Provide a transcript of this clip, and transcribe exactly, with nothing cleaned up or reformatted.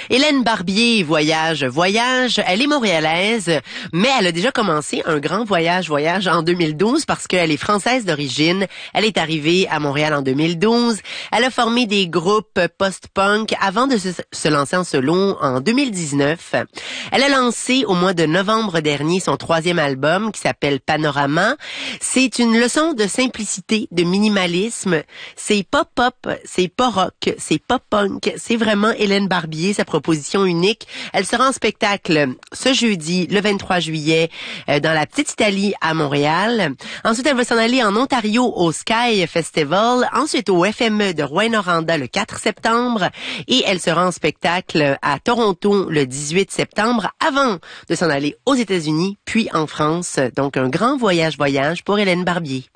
Hélène Barbier voyage, voyage. Elle est montréalaise, mais elle a déjà commencé un grand voyage, voyage en deux mille douze parce qu'elle est française d'origine. Elle est arrivée à Montréal en deux mille douze. Elle a formé des groupes post-punk avant de se, se lancer en solo en deux mille dix-neuf. Elle a lancé au mois de novembre dernier son troisième album qui s'appelle Panorama. C'est une leçon de simplicité, de minimalisme. C'est pas pop, c'est pas rock, c'est pas punk. C'est vraiment Hélène Barbier, sa proposition unique. Elle sera en spectacle ce jeudi, le vingt-trois juillet, euh, dans la Petite Italie à Montréal. Ensuite, elle va s'en aller en Ontario au Sky Festival. Ensuite, au F M E de Rouyn-Noranda le quatre septembre. Et elle sera en spectacle à Toronto le dix-huit septembre avant de s'en aller aux États-Unis, puis en France. Donc, un grand voyage-voyage pour Hélène Barbier.